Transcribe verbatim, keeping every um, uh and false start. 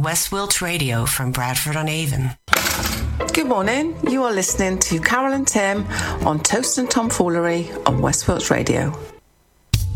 West Wilts Radio from Bradford-on-Avon. Good morning. You are listening to Carol and Tim on Toast and Tomfoolery on West Wilts Radio.